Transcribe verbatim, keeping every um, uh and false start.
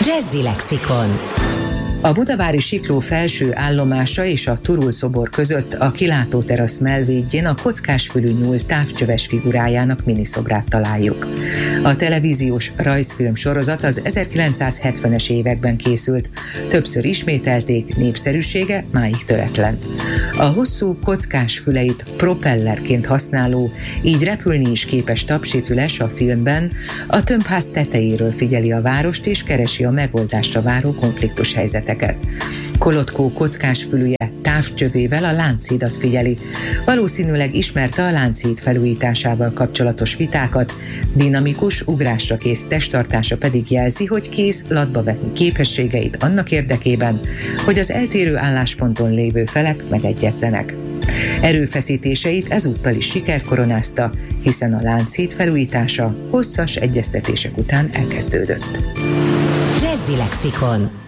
Jazzy Lexikon. A budavári Sikló felső állomása és a Turul szobor között a kilátóterasz mellvédjén a kockásfülű nyúl távcsöves figurájának miniszobrát találjuk. A televíziós rajzfilm sorozat az ezerkilencszázhetvenes években készült, többször ismételték, népszerűsége máig töretlen. A hosszú kockás füleit propellerként használó, így repülni is képes tapsifüles a filmben a tömbház tetejéről figyeli a várost és keresi a megoldásra váró konfliktus helyzeteket. Kolotkó kockásfülűje távcsövével a Lánchídat figyeli. Valószínűleg ismerte a Lánchíd felújításával kapcsolatos vitákat, dinamikus, ugrásra kész testtartása pedig jelzi, hogy kész latba vetni képességeit annak érdekében, hogy az eltérő állásponton lévő felek megegyezzenek. Erőfeszítéseit ezúttal is siker koronázta, hiszen a Lánchíd felújítása hosszas egyeztetések után elkezdődött. Jazzy Lexikon.